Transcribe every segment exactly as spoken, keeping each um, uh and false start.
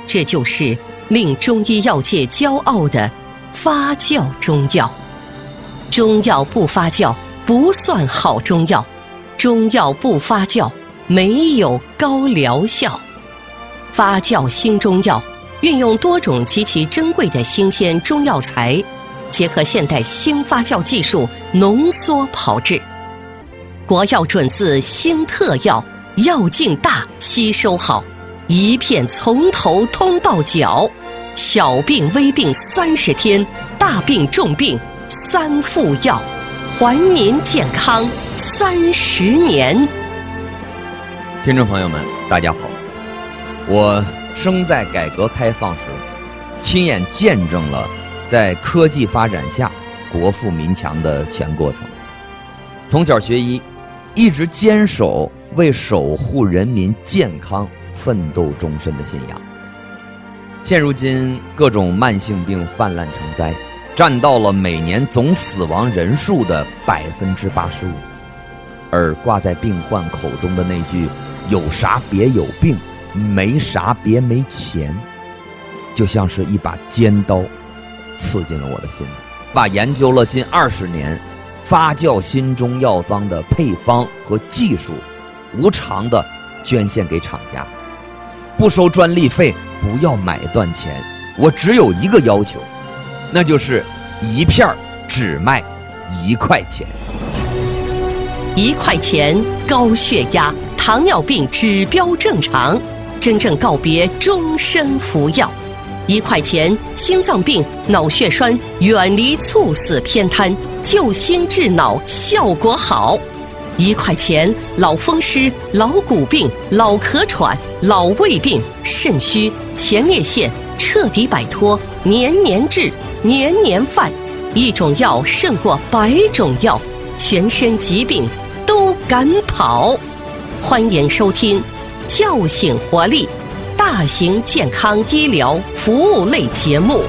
这就是令中医药界骄傲的发酵中药。中药不发酵不算好中药，中药不发酵没有高疗效。发酵新中药运用多种极其珍贵的新鲜中药材，结合现代新发酵技术浓缩炮制。国药准字新特药，药劲大，吸收好，一片从头通到脚，小病微病三十天，大病重病三副药，还您健康三十年。 听众朋友们，大家好，我生在改革开放时，亲眼见证了在科技发展下国富民强的全过程。从小学医，一直坚守为守护人民健康奋斗终身的信仰。现如今各种慢性病泛滥成灾，占到了每年总死亡人数的百分之八十五，而挂在病患口中的那句“有啥别有病，没啥别没钱”，就像是一把尖刀，刺进了我的心里。把研究了近二十年发酵新中药方的配方和技术，无偿的捐献给厂家，不收专利费，不要买断钱。我只有一个要求，那就是一片只卖一块钱。 一块钱，高血压、糖尿病指标正常，真正告别终身服药。一块钱，心脏病、脑血栓远离猝死偏瘫，救心治脑效果好。一块钱，老风湿、老骨病、老咳喘、老胃病、肾虚、前列腺彻底摆脱，年年治，年年犯。一种药胜过百种药，全身疾病都赶跑。欢迎收听叫醒活力大型健康医疗服务类节目。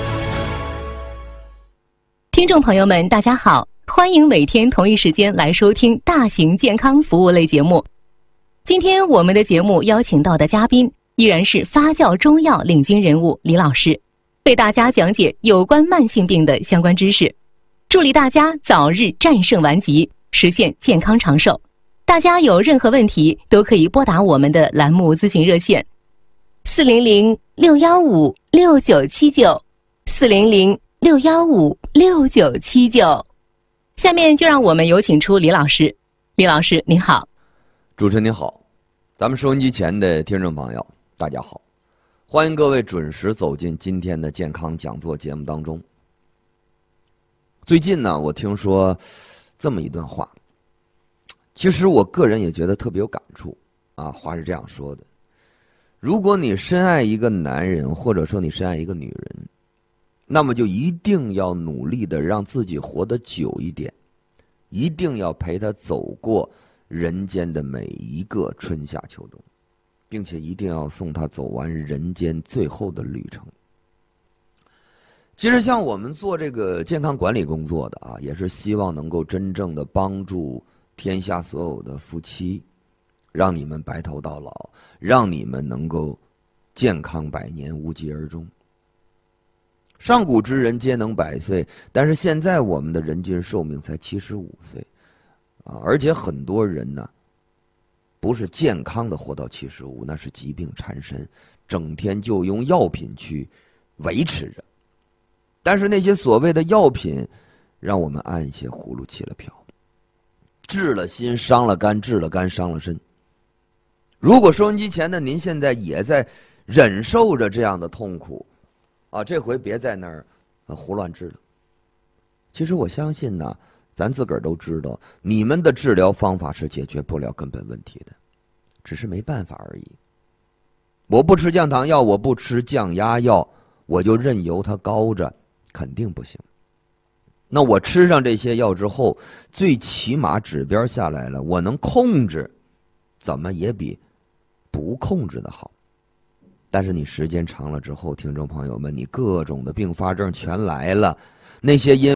听众朋友们大家好，欢迎每天同一时间来收听大型健康服务类节目。今天我们的节目邀请到的嘉宾依然是发酵中药领军人物李老师，为大家讲解有关慢性病的相关知识，助力大家早日战胜顽疾，实现健康长寿。大家有任何问题都可以拨打我们的栏目咨询热线四零零六一五六九七九 四零零六一五六九七九。下面就让我们有请出李老师。李老师您好。 主持人您好，咱们收音机前的听众朋友大家好，欢迎各位准时走进今天的健康讲座节目当中。最近呢，我听说这么一段话，其实我个人也觉得特别有感触啊。话是这样说的：如果你深爱一个男人，或者说你深爱一个女人，那么就一定要努力的让自己活得久一点，一定要陪他走过人间的每一个春夏秋冬，并且一定要送他走完人间最后的旅程。其实像我们做这个健康管理工作的啊，也是希望能够真正的帮助天下所有的夫妻，让你们白头到老，让你们能够健康百年，无疾而终。上古之人皆能百岁，但是现在我们的人均寿命才七十五岁啊，而且很多人呢，不是健康的活到七十五，那是疾病缠身，整天就用药品去维持着。但是那些所谓的药品，让我们按些葫芦起了瓢，治了心，伤了肝，治了肝，伤了身。如果收音机前的您现在也在忍受着这样的痛苦啊，这回别在那儿、啊、胡乱治了。其实我相信呢，咱自个儿都知道，你们的治疗方法是解决不了根本问题的，只是没办法而已。我不吃降糖药，我不吃降压药，我就任由它高着，肯定不行。那我吃上这些药之后，最起码指标下来了，我能控制，怎么也比不控制的好。但是你时间长了之后，听众朋友们，你各种的并发症全来了，那些因